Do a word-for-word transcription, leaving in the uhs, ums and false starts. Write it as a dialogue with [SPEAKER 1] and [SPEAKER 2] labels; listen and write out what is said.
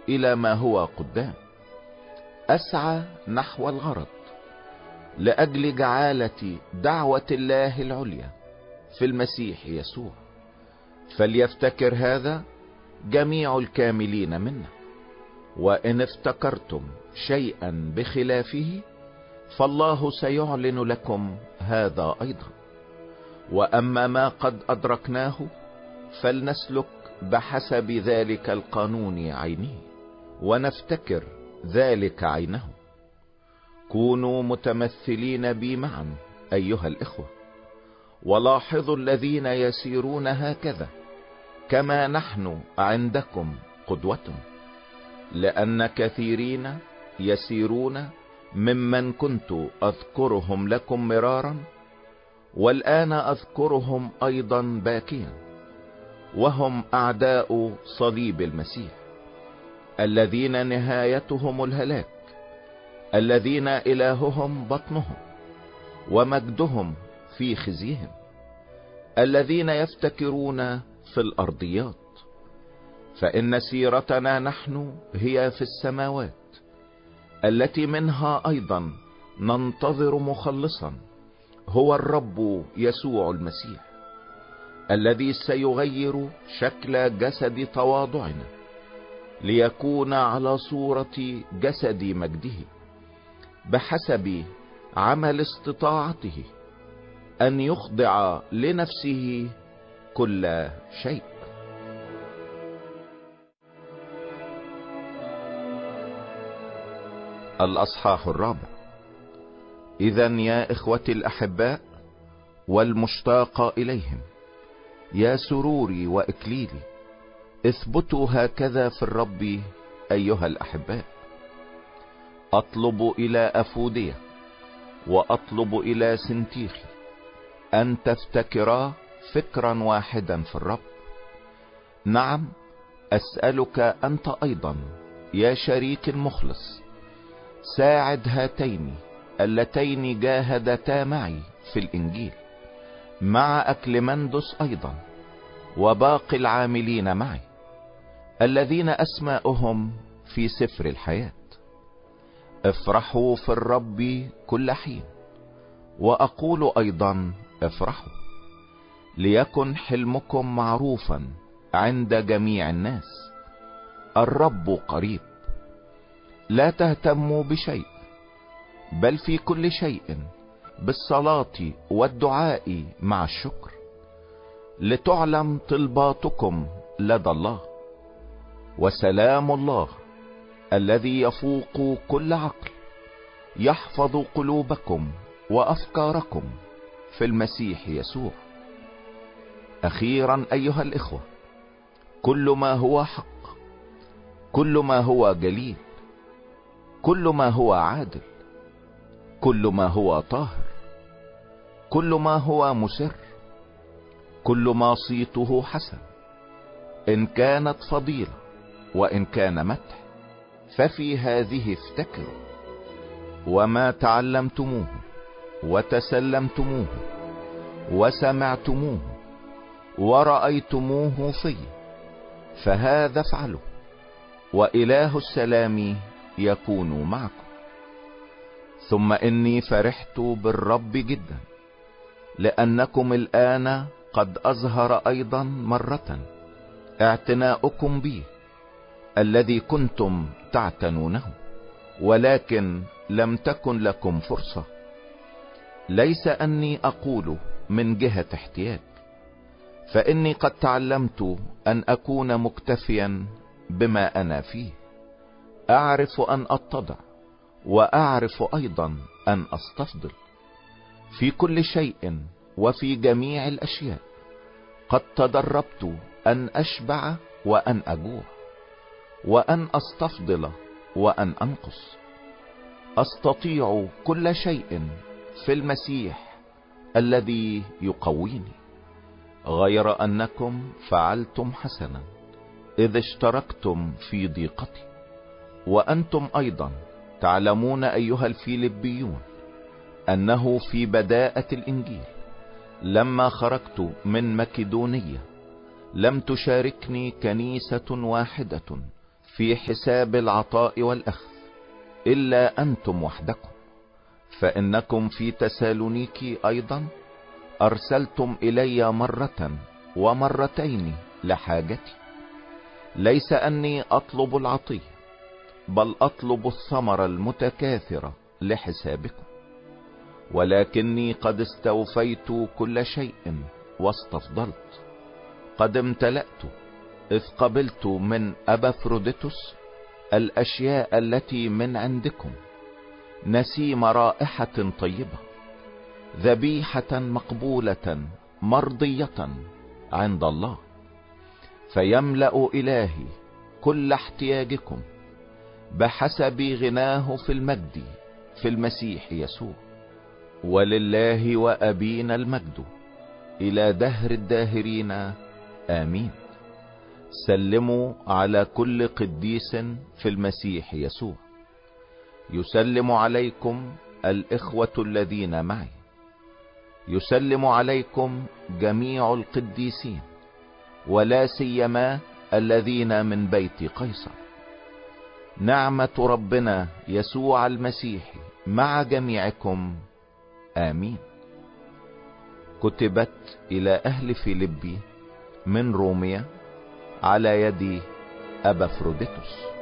[SPEAKER 1] الى ما هو قدام، اسعى نحو الغرض لاجل جعالة دعوة الله العليا في المسيح يسوع. فليفتكر هذا جميع الكاملين منا، وان افتكرتم شيئا بخلافه فالله سيعلن لكم هذا ايضا. واما ما قد ادركناه فلنسلك بحسب ذلك القانون عينه، ونفتكر ذلك عينه. كونوا متمثلين بي معا ايها الاخوة، ولاحظوا الذين يسيرون هكذا كما نحن عندكم قدوة، لان كثيرين يسيرون ممن كنت اذكرهم لكم مرارا، والان اذكرهم ايضا باكيا، وهم اعداء صليب المسيح، الذين نهايتهم الهلاك، الذين الههم بطنهم ومجدهم في خزيهم، الذين يفتكرون في الارضيات. فان سيرتنا نحن هي في السماوات، التي منها ايضا ننتظر مخلصا، هو الرب يسوع المسيح، الذي سيغير شكل جسد تواضعنا ليكون على صورة جسد مجده، بحسب عمل استطاعته ان يخضع لنفسه كل شيء. الاصحاح الرابع. اذن يا اخوتي الاحباء والمشتاق اليهم، يا سروري واكليلي، اثبتوا هكذا في الرب ايها الاحباء. اطلب الى افودية واطلب الى سنتيخي ان تفتكرا فكرا واحدا في الرب. نعم، اسألك انت ايضا يا شريك المخلص، ساعد هاتين اللتين جاهدتا معي في الانجيل، مع اكلمندس ايضا وباقي العاملين معي، الذين اسماؤهم في سفر الحياة. افرحوا في الرب كل حين، واقول ايضا افرحوا. ليكن حلمكم معروفا عند جميع الناس، الرب قريب. لا تهتموا بشيء، بل في كل شيء بالصلاة والدعاء مع الشكر، لتعلم طلباتكم لدى الله. وسلام الله الذي يفوق كل عقل يحفظ قلوبكم وافكاركم في المسيح يسوع. اخيرا ايها الاخوة، كل ما هو حق، كل ما هو جليل، كل ما هو عادل، كل ما هو طاهر، كل ما هو مسر، كل ما صيته حسن، ان كانت فضيلة وان كان مدح، ففي هذه افتكروا. وما تعلمتموه وتسلمتموه وسمعتموه ورأيتموه في، فهذا افعلوا، وإله السلام يكون معكم. ثم إني فرحت بالرب جدا، لأنكم الآن قد أظهر أيضا مرة اعتناؤكم بي الذي كنتم تعتنونه، ولكن لم تكن لكم فرصة. ليس أني أقول من جهة احتياج، فإني قد تعلمت أن أكون مكتفيا بما أنا فيه. أعرف أن أتضع، وأعرف أيضا أن أستفضل. في كل شيء وفي جميع الأشياء قد تدربت أن أشبع وأن أجوع، وأن أستفضل وأن أنقص. أستطيع كل شيء في المسيح الذي يقويني. غير أنكم فعلتم حسنا إذ اشتركتم في ضيقتي. وأنتم أيضا تعلمون أيها الفيلبيون أنه في بداءة الإنجيل لما خرجت من مكدونية لم تشاركني كنيسة واحدة في حساب العطاء والأخذ إلا أنتم وحدكم، فإنكم في تسالونيكي أيضا أرسلتم إلي مرة ومرتين لحاجتي، ليس أني أطلب العطية بل أطلب الثمر المتكاثرة لحسابكم، ولكني قد استوفيت كل شيء واستفضلت، قد امتلأت إذ قبلت من أبافروديتوس الأشياء التي من عندكم، نسيم رائحة طيبة، ذبيحة مقبولة مرضية عند الله، فيملأ إلهي كل احتياجكم بحسب غناه في المجد في المسيح يسوع. ولله وأبينا المجد إلى دهر الداهرين آمين. سلموا على كل قديس في المسيح يسوع. يسلم عليكم الإخوة الذين معي. يسلم عليكم جميع القديسين، ولا سيما الذين من بيت قيصر. نعمة ربنا يسوع المسيح مع جميعكم آمين. كتبت إلى أهل فيلبي من روميا على يد أبافروديتوس.